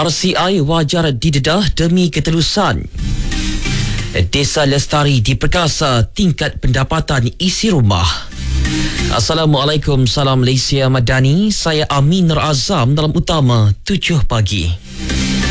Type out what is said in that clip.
RCI wajar didedah demi keterusan. Desa Lestari diperkasa tingkat pendapatan isi rumah. Assalamualaikum, salam Malaysia Madani. Saya Amin Nur Azam dalam utama 7 pagi.